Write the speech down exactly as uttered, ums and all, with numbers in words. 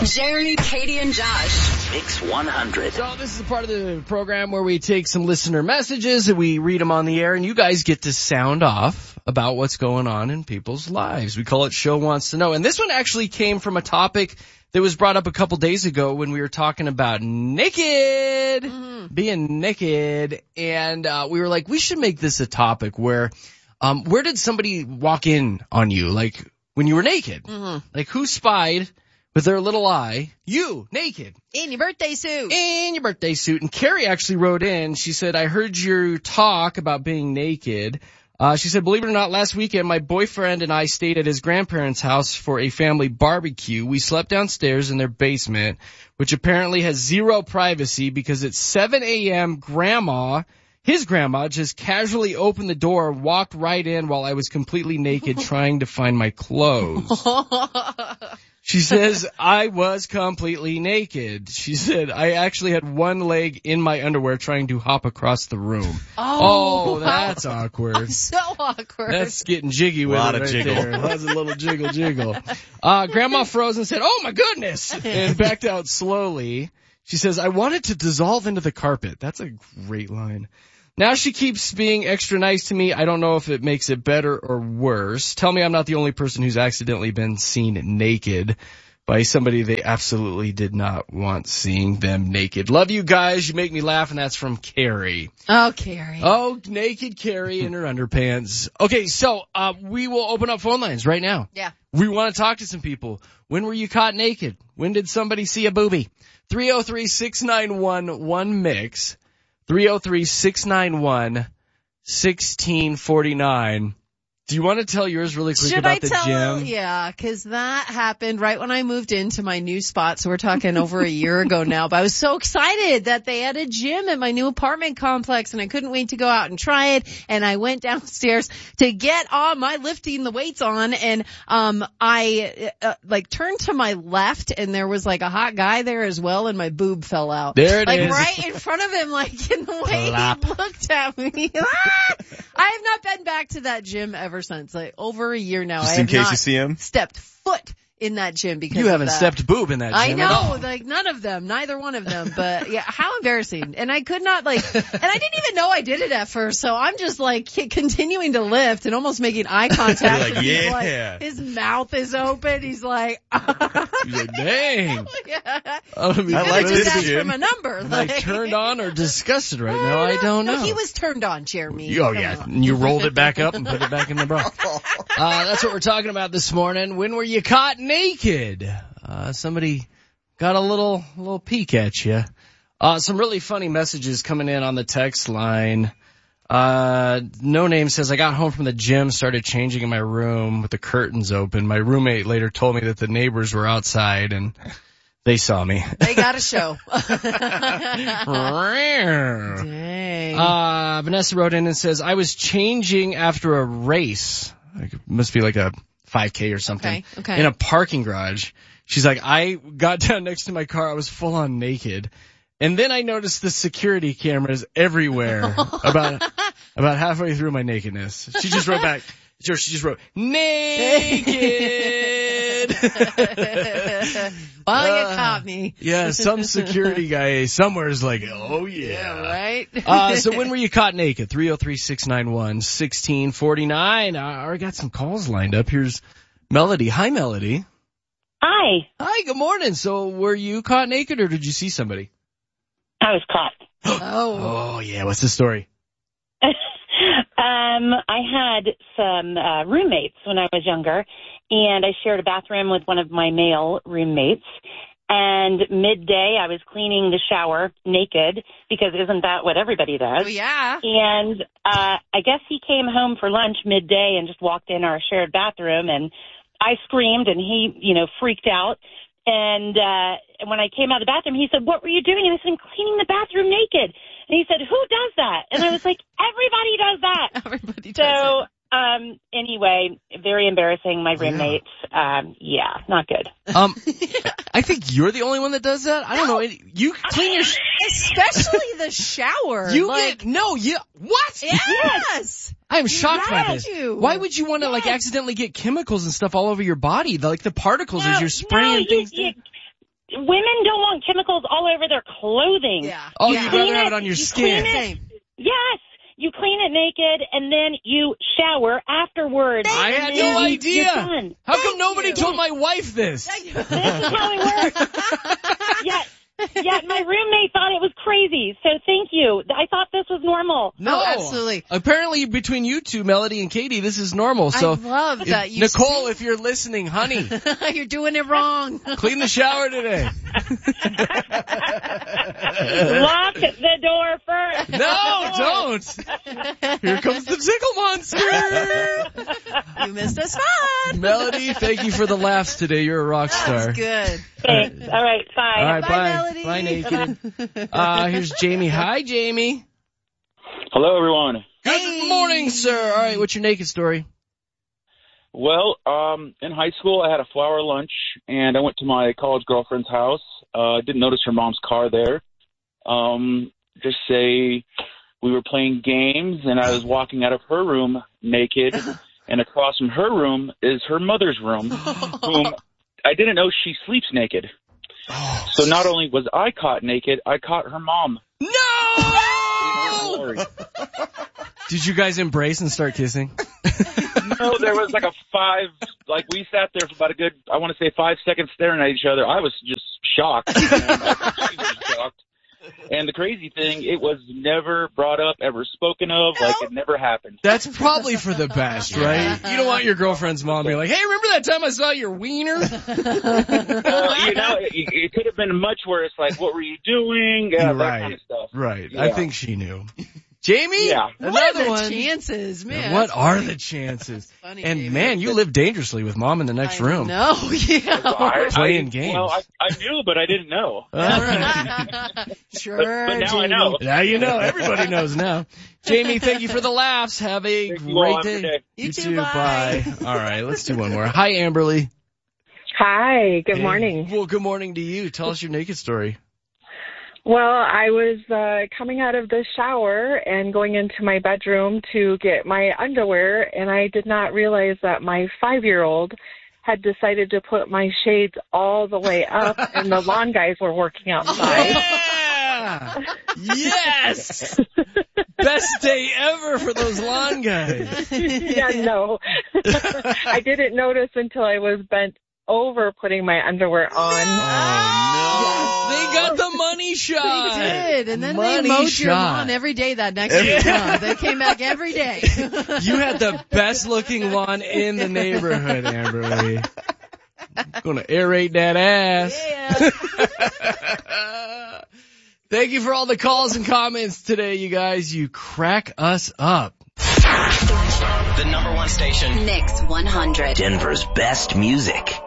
Jeremy, Katie, and Josh. Mix one hundred. So this is the part of the program where we take some listener messages and we read them on the air, and you guys get to sound off about what's going on in people's lives. We call it Show Wants to Know. And this one actually came from a topic that was brought up a couple days ago when we were talking about naked, mm-hmm. being naked. And uh, we were like, we should make this a topic where, um, where did somebody walk in on you? Like when you were naked? Mm-hmm. Like who spied with their little eye, you, naked. In your birthday suit. In your birthday suit. And Carrie actually wrote in, she said, I heard you talk about being naked. Uh, she said, believe it or not, last weekend, my boyfriend and I stayed at his grandparents' house for a family barbecue. We slept downstairs in their basement, which apparently has zero privacy because at seven a.m., grandma, his grandma, just casually opened the door, walked right in while I was completely naked trying to find my clothes. She says, I was completely naked. She said, I actually had one leg in my underwear trying to hop across the room. Oh, oh that's awkward. So awkward. That's getting jiggy with a lot it of right jiggle. there. That's a little jiggle jiggle. Uh, Grandma froze and said, oh my goodness, and backed out slowly. She says, I wanted to dissolve into the carpet. That's a great line. Now she keeps being extra nice to me. I don't know if it makes it better or worse. Tell me I'm not the only person who's accidentally been seen naked by somebody they absolutely did not want seeing them naked. Love you guys. You make me laugh, and that's from Carrie. Oh, Carrie. Oh, naked Carrie in her underpants. Okay, so uh, we will open up phone lines right now. Yeah. We want to talk to some people. When were you caught naked? When did somebody see a boobie? three oh three, six nine one, one mix. three oh three, six nine one, one six four nine. Do you want to tell yours really quick Should about I the tell, gym? Yeah, because that happened right when I moved into my new spot. So we're talking over a year ago now. But I was so excited that they had a gym at my new apartment complex, and I couldn't wait to go out and try it. And I went downstairs to get on my lifting the weights on, and um I uh, like turned to my left, and there was like a hot guy there as well, and my boob fell out. There it like, is. Like right in front of him, like in the way Clap. he looked at me. Ah! I have not been back to that gym ever since, like over a year now. Just I in have case not you see him? stepped foot in that gym because You of haven't that. stepped boob in that gym I at know, all. like none of them, neither one of them, but yeah, how embarrassing. And I could not like, and I didn't even know I did it at first, so I'm just like continuing to lift and almost making eye contact. Like, and he's yeah. like, his mouth is open, he's like, He's like, dang. yeah. I, mean, I like just this asked gym. from a number. Am I turned on or disgusted right now? I don't know. No, he was turned on, Jeremy. Oh, Come yeah. on. And you rolled it back up and put it back in the bra. Uh, that's what we're talking about this morning. When were you caught naked? Uh, somebody got a little, little peek at you. Uh, some really funny messages coming in on the text line. Uh, No Name says, I got home from the gym, started changing in my room with the curtains open. My roommate later told me that the neighbors were outside and they saw me. They got a show. Dang. Dang. Uh, Vanessa wrote in and says, I was changing after a race. Like, it must be like a five K or something. Okay, okay. In a parking garage. She's like, I got down next to my car. I was full on naked. And then I noticed the security cameras everywhere about, about halfway through my nakedness. She just wrote back. She just wrote, naked. Well, you Uh, caught me. Yeah, some security guy somewhere is like, oh yeah. Yeah, right? uh, so when were you caught naked? three oh three, six nine one, one six four nine. I already got some calls lined up. Here's Melody. Hi, Melody. Hi. Hi, good morning. So were you caught naked or did you see somebody? I was caught. Oh. Oh, yeah. What's the story? um, I had some uh, roommates when I was younger, and I shared a bathroom with one of my male roommates. And midday, I was cleaning the shower naked because isn't that what everybody does? Oh, yeah. And uh, I guess he came home for lunch midday and just walked in our shared bathroom, and I screamed, and he, you know, freaked out. And uh, when I came out of the bathroom, he said, what were you doing? And I said, I'm cleaning the bathroom naked. And he said, who does that? And I was like, everybody does that. Everybody does So, um, anyway, very embarrassing. My roommates, um, yeah, not good. Um, I think you're the only one that does that. I don't know. You clean your, sh- Especially the shower. you like, get, no, you, what? yes. I am shocked by Yes. this. You. Why would you want to like Yes. accidentally get chemicals and stuff all over your body, the, like the particles No, as you're spraying no, you, things? you, women don't want chemicals all over their clothing. Yeah. Oh, yeah. you'd rather have it Clean on your you skin. clean it. Same. Yes. You clean it naked, and then you shower afterwards. I and had then no you- idea. You're done. How come Thank nobody you. told my wife this? This is how it works. Yet, yet my roommate thought it was crazy. So thank you. I thought this was normal. No, Oh, absolutely. Apparently, between you two, Melody and Katie, this is normal. So, I love if- that you Nicole, if you're listening, honey, You're doing it wrong. clean the shower today. Lock the door first. No, don't. Here comes the tickle monster. You missed a spot. Melody, thank you for the laughs today. You're a rock That star. was good. Thanks. All right. Bye. All right, Bye, bye. Melody. Bye, naked. Uh, here's Jamie. Hi, Jamie. Hello, everyone. Good morning, sir. All right, what's your naked story? Well, um, in high school, I had a flower lunch, and I went to my college girlfriend's house. Uh, I didn't notice her mom's car there. Um, just say we were playing games, and I was walking out of her room naked, and across from her room is her mother's room, whom I didn't know she sleeps naked. So not only was I caught naked, I caught her mom. No! Did you guys embrace and start kissing? No, there was like a five, like we sat there for about a good, I want to say five seconds staring at each other. I was just shocked. And she was shocked. And the crazy thing, it was never brought up, ever spoken of, like it never happened. That's probably for the best, right? You don't want your girlfriend's mom being like, hey, remember that time I saw your wiener? Uh, you know, it, it could have been much worse, like what were you doing, uh, that Right. kind of stuff. Right. Yeah. I think she knew. Jamie? Yeah. Another What are the one. chances, man? What That's are funny. the chances? Funny, And Jamie. man, you live dangerously with mom in the next I room. know, yeah. I, Playing I, games. Well, I, I knew, but I didn't know. All right. Sure, But, but now I Jamie. know. Now you know. Everybody knows now. Jamie, thank you for the laughs. Have a Thank you all. great Have a day. good day. You too, bye. All right, let's do one more. Hi, Amberly. Hi, good Hey. morning. Well, good morning to you. Tell us your naked story. Well, I was uh, coming out of the shower and going into my bedroom to get my underwear, and I did not realize that my five-year-old had decided to put my shades all the way up, and the lawn guys were working outside. Yeah! Yes! Best day ever for those lawn guys. Yeah, no. I didn't notice until I was bent over putting my underwear on. Oh, no. They got the money shot. They did, and then Money they mowed shot. your lawn every day that next week. Huh? They came back every day. You had the best looking lawn in the neighborhood, Amberly. Gonna aerate that ass. Yeah. Thank you for all the calls and comments today, you guys. You crack us up. The number one station. Mix one hundred. Denver's best music.